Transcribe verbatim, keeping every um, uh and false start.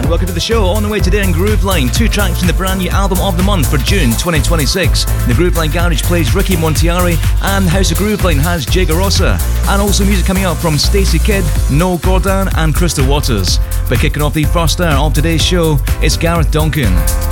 And welcome to the show. On the way today in Grooveline, two tracks from the brand new album of the month for June twenty twenty-six. The Grooveline Garage plays Ricky Montiari, and House of Grooveline has Jay Garossa. And also music coming up from Stacey Kidd, Noel Gordon and Crystal Waters. But kicking off the first hour of today's show, it's Gareth Duncan.